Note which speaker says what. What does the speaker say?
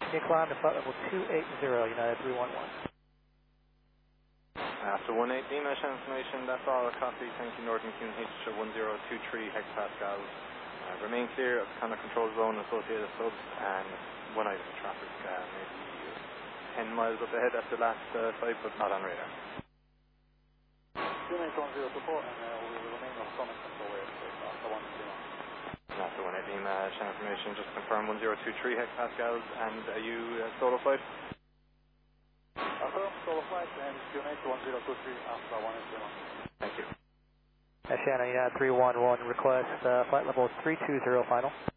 Speaker 1: You climb to flight level 280, United 311.
Speaker 2: After 118, mission information, that's all. Copy, thank you, Northern QNH 1023 hectopascals. Remain clear of the contact control zone associated subs and one item of traffic, maybe 10 miles up ahead at the last site, but not on radar.
Speaker 3: QNH 1024, and we will remain on common control area after 118.
Speaker 2: After 118, mission information, just confirm 1023 hectopascals, and are you solo flight?
Speaker 3: Affirm, solo flight, and QNH 1023 after 118.
Speaker 2: Thank you.
Speaker 1: Shannon, United 311, request flight level 320 final.